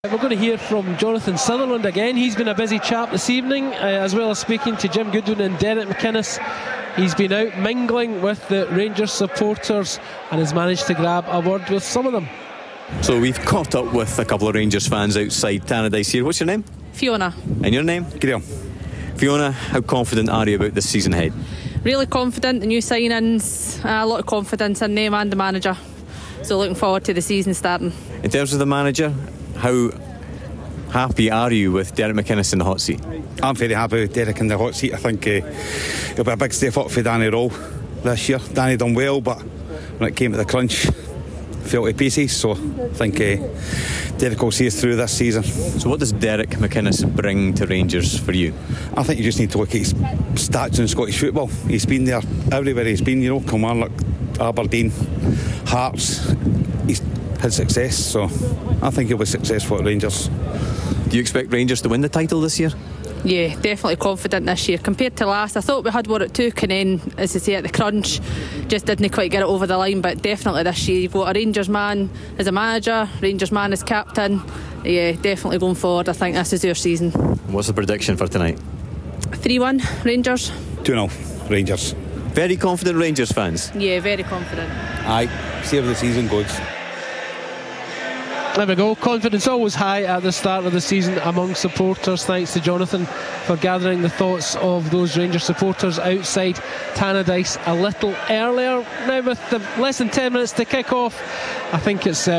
We're going to hear from Jonathan Sutherland again. He's been a busy chap this evening, as well as speaking to Jim Goodwin and Derek McInnes. He's been out mingling with the Rangers supporters and has managed to grab a word with some of them. So we've caught up with a couple of Rangers fans outside Tannadice here. What's your name? Fiona. And your name? Graham. Fiona, how confident are you about this season ahead? Really confident, the new signings, a lot of confidence in them and the manager. So looking forward to the season starting. In terms of the manager, how happy are you with Derek McInnes in the hot seat? I'm very happy with Derek in the hot seat. I think it'll be a big step up for Danny Roll this year. Danny done well, but when it came to the crunch, fell to pieces. So I think Derek will see us through this season. So what does Derek McInnes bring to Rangers for you? I think you just need to look at his stats in Scottish football. He's been there everywhere he's been, Kilmarnock, Aberdeen, Hearts. He's had success, so I think he'll be successful at Rangers. Do you expect Rangers to win the title this year? Yeah, definitely confident this year. Compared to last, I thought we had what it took, and then, as I say, at the crunch, just didn't quite get it over the line. But definitely this year, you've got a Rangers man as a manager, Rangers man as captain. Yeah, definitely going forward. I think this is their season. What's the prediction for tonight? 3-1 Rangers. 2-0 Rangers. Very confident Rangers fans? Yeah, very confident. Aye, see how the season goes. There we go. Confidence always high at the start of the season among supporters. Thanks to Jonathan for gathering the thoughts of those Rangers supporters outside Tannadice a little earlier. Now with less than 10 minutes to kick off, I think it's